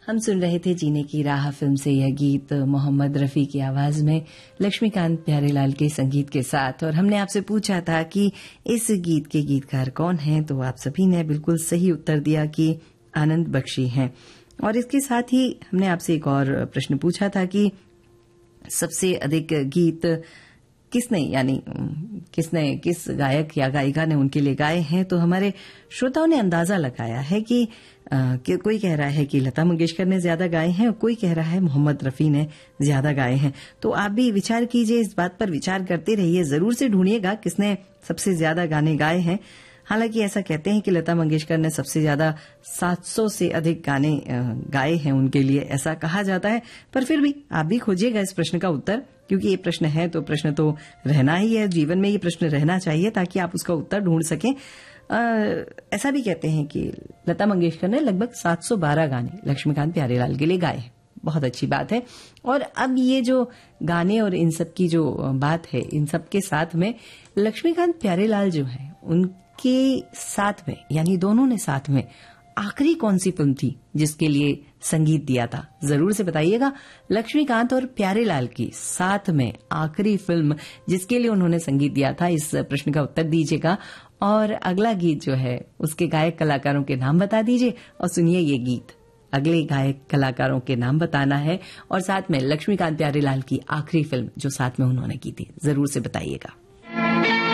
हम सुन रहे थे जीने की राह फिल्म से यह गीत मोहम्मद रफी की आवाज में लक्ष्मीकांत प्यारेलाल के संगीत के साथ। और हमने आपसे पूछा था कि इस गीत के गीतकार कौन हैं, तो आप सभी ने बिल्कुल सही उत्तर दिया कि आनंद बख्शी हैं। और इसके साथ ही हमने आपसे एक और प्रश्न पूछा था कि सबसे अधिक गीत किस गायक या गायिका ने उनके लिए गाए हैं। तो हमारे श्रोताओं ने अंदाजा लगाया है कि कोई कह रहा है कि लता मंगेशकर ने ज्यादा गाए हैं और कोई कह रहा है मोहम्मद रफी ने ज्यादा गाए हैं। तो आप भी विचार कीजिए, इस बात पर विचार करते रहिए, जरूर से ढूंढिएगा किसने सबसे ज्यादा गाने गाए हैं। हालांकि ऐसा कहते हैं कि लता मंगेशकर ने सबसे ज्यादा 700 से अधिक गाने गाए हैं, उनके लिए ऐसा कहा जाता है। पर फिर भी आप भी खोजिएगा इस प्रश्न का उत्तर, क्योंकि ये प्रश्न है तो प्रश्न तो रहना ही है, जीवन में ये प्रश्न रहना चाहिए ताकि आप उसका उत्तर ढूंढ सकें। ऐसा भी कहते हैं कि लता मंगेशकर ने लगभग 712 गाने लक्ष्मीकांत प्यारेलाल के लिए गाए हैं। बहुत अच्छी बात है। और अब ये जो गाने और इन सब की जो बात है, इन सब के साथ में लक्ष्मीकांत प्यारेलाल जो है उनके साथ में, यानी दोनों ने साथ में आखिरी कौन सी फिल्म थी जिसके लिए संगीत दिया था, जरूर से बताइएगा। लक्ष्मीकांत और प्यारेलाल की साथ में आखिरी फिल्म जिसके लिए उन्होंने संगीत दिया था, इस प्रश्न का उत्तर दीजिएगा। और अगला गीत जो है उसके गायक कलाकारों के नाम बता दीजिए और सुनिए ये गीत। अगले गायक कलाकारों के नाम बताना है और साथ में लक्ष्मीकांत प्यारेलाल की आखिरी फिल्म जो साथ में उन्होंने की थी, जरूर से बताइएगा।